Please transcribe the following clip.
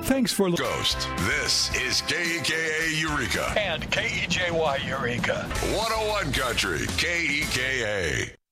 Thanks for Ghost. This is KEKA Eureka And KEJY Eureka. 101 Country KEKA.